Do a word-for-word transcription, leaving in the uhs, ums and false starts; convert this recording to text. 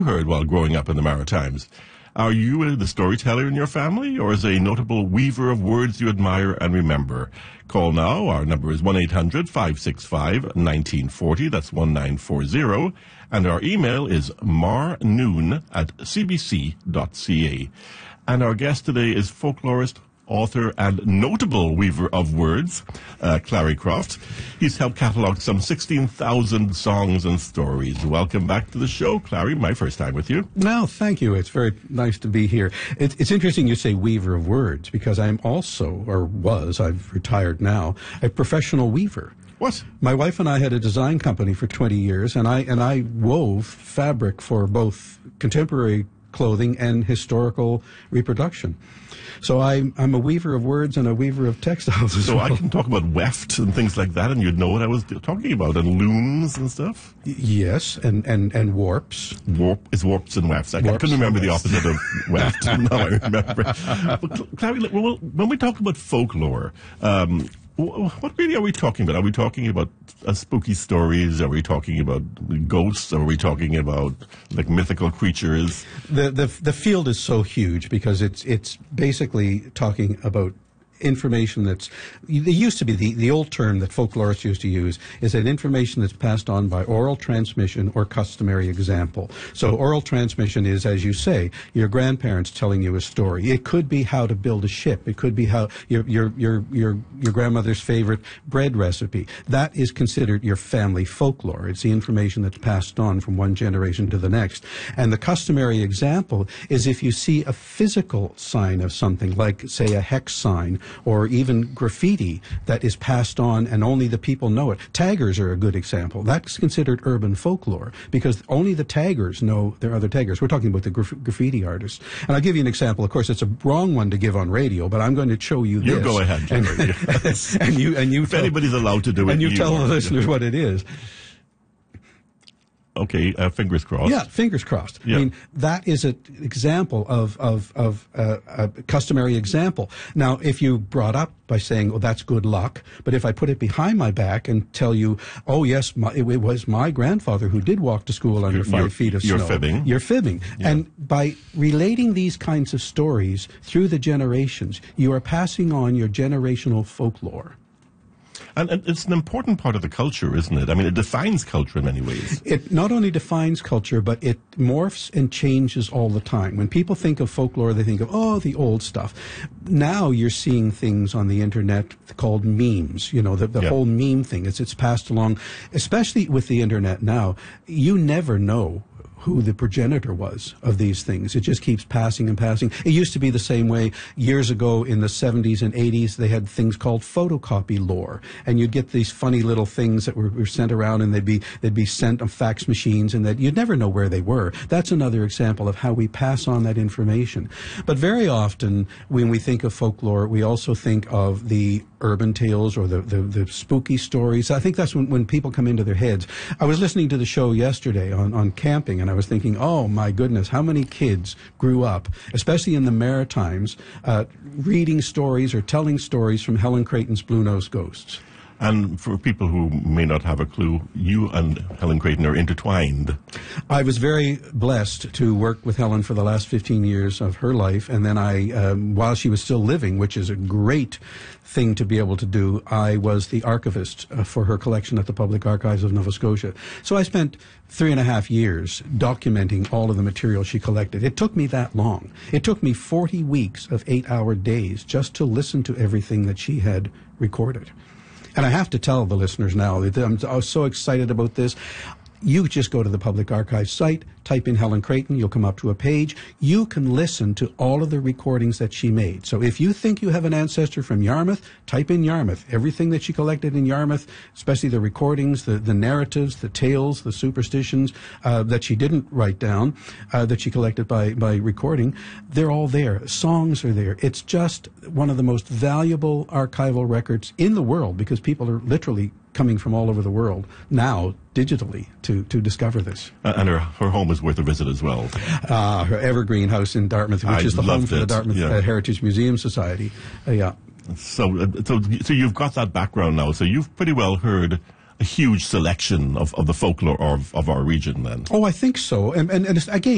heard while growing up in the Maritimes. Are you uh, the storyteller in your family, or is a notable weaver of words you admire and remember? Call now. Our number is one eight hundred five six five one nine four zero. That's one nine four zero. And our email is marnoon at c b c dot c a. And our guest today is folklorist, author, and notable weaver of words, uh, Clarrie Croft. He's helped catalog some sixteen thousand songs and stories. Welcome back to the show, Clarrie. My first time with you. No, thank you. It's very nice to be here. It, it's interesting you say weaver of words, because I'm also, or was, I've retired now, a professional weaver. What? My wife and I had a design company for twenty years, and I and I wove fabric for both contemporary clothing and historical reproduction. So I, I'm a weaver of words and a weaver of textiles as so well. I can talk about weft and things like that, and you'd know what I was talking about, and looms and stuff? Y- yes, and, and, and warps. Warp is warps and wefts. I, I couldn't remember the opposite of weft. Now I remember. But, Clarrie, well, when we talk about folklore, um, what really are we talking about? Are we talking about uh, spooky stories? Are we talking about ghosts? Are we talking about like mythical creatures? The the the field is so huge because it's it's basically talking about information that's, there used to be, the, the old term that folklorists used to use is that information that's passed on by oral transmission or customary example. So oral transmission is, as you say, your grandparents telling you a story. It could be how to build a ship. It could be how your, your, your, your, your grandmother's favorite bread recipe. That is considered your family folklore. It's the information that's passed on from one generation to the next. And the customary example is if you see a physical sign of something, like, say, a hex sign, or even graffiti that is passed on and only the people know it. Taggers are a good example. That's considered urban folklore because only the taggers know there are other taggers. We're talking about the graf- graffiti artists. And I'll give you an example. Of course, it's a wrong one to give on radio, but I'm going to show you this. You go ahead. And, yes. and you, and you if tell, anybody's allowed to do it, and you, you tell are. the listeners what it is. Okay, uh, fingers crossed. Yeah, fingers crossed. Yeah. I mean, that is an example of, of, of uh, a customary example. Now, if you brought up by saying, oh, that's good luck, but if I put it behind my back and tell you, oh, yes, my, it, it was my grandfather who did walk to school under You're- five you're- feet of you're snow. fibbing. You're fibbing. Yeah. And by relating these kinds of stories through the generations, you are passing on your generational folklore. And, and it's an important part of the culture, isn't it? I mean, it defines culture in many ways. It not only defines culture, but it morphs and changes all the time. When people think of folklore, they think of, oh, the old stuff. Now you're seeing things on the internet called memes. You know, the, the Yeah. whole meme thing, it's, it's passed along, especially with the internet now. You never know who the progenitor was of these things. It just keeps passing and passing. It used to be the same way years ago in the seventies and eighties. They had things called photocopy lore, and you'd get these funny little things that were, were sent around, and they'd be they'd be sent on fax machines, and that you'd never know where they were. That's another example of how we pass on that information. But very often, when we think of folklore, we also think of the urban tales or the, the, the spooky stories. I think that's when, when people come into their heads. I was listening to the show yesterday on, on camping, and I was thinking, oh my goodness, how many kids grew up, especially in the Maritimes, uh, reading stories or telling stories from Helen Creighton's Blue-Nosed Ghosts. And for people who may not have a clue, you and Helen Creighton are intertwined. I was very blessed to work with Helen for the last fifteen years of her life, and then I, um, while she was still living, which is a great thing to be able to do, I was the archivist uh, for her collection at the Public Archives of Nova Scotia. So I spent three and a half years documenting all of the material she collected. It took me that long. It took me forty weeks of eight-hour days just to listen to everything that she had recorded. And I have to tell the listeners now that I'm, I was so excited about this. You just go to the Public Archives site, type in Helen Creighton, you'll come up to a page. You can listen to all of the recordings that she made. So if you think you have an ancestor from Yarmouth, type in Yarmouth. Everything that she collected in Yarmouth, especially the recordings, the, the narratives, the tales, the superstitions uh, that she didn't write down, uh, that she collected by, by recording, they're all there. Songs are there. It's just one of the most valuable archival records in the world because people are literally coming from all over the world now digitally to, to discover this. Uh, and her, her home is worth a visit as well. Uh, her Evergreen House in Dartmouth, which I is the home loved for the it, Dartmouth yeah. uh, Heritage Museum Society. Uh, yeah. So, uh, so, so you've got that background now. So you've pretty well heard a huge selection of, of the folklore of, of our region then. Oh, I think so. And, and, and it's, again,